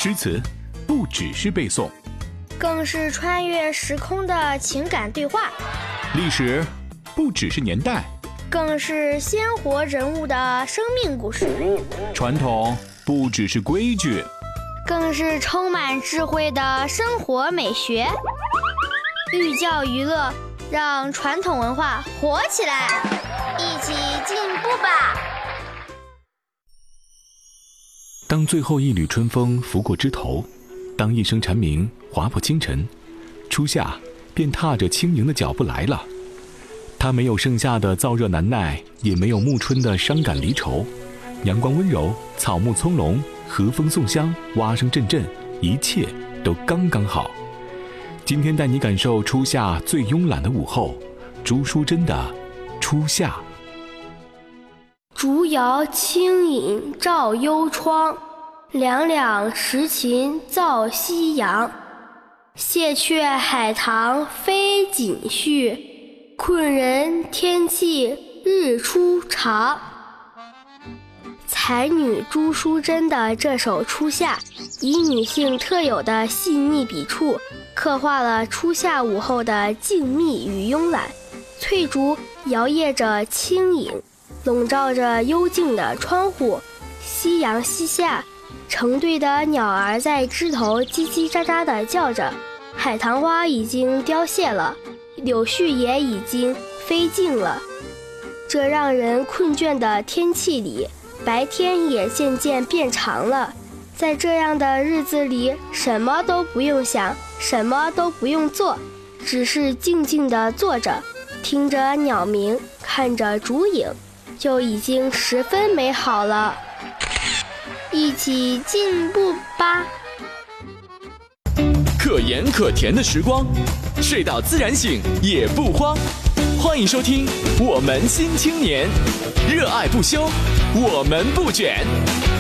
诗词不只是背诵， 更是穿越时空的情感对话； 历史不只是年代， 更是鲜活人物的生命故事； 传统不只是规矩， 更是充满智慧的生活美学。寓教于乐，让传统文化活起来，一起进步吧！ 当最后一缕春风拂过枝头，当一声蝉鸣划破清晨，初夏便踏着轻盈的脚步来了。它没有盛夏的燥热难耐，也没有暮春的伤感离愁，阳光温柔，草木葱茏，和风送香，蛙声阵阵，一切都刚刚好。今天带你感受初夏最慵懒的午后，朱淑珍的《初夏》。 竹摇清影照幽窗，两两时晴照夕阳。谢却海棠飞锦絮，困人天气日初长。才女朱淑珍的这首《初夏》，以女性特有的细腻笔触，刻画了初夏午后的静谧与慵懒。翠竹摇曳着轻影，笼罩着幽静的窗户，夕阳西下，成对的鸟儿在枝头叽叽喳喳地叫着，海棠花已经凋谢了，柳絮也已经飞尽了。这让人困倦的天气里，白天也渐渐变长了。在这样的日子里，什么都不用想，什么都不用做，只是静静地坐着，听着鸟鸣，看着竹影，就已经十分美好了。一起进步吧！ 可盐可甜的时光，睡到自然醒也不慌。欢迎收听《我们新青年》，热爱不休，我们不卷。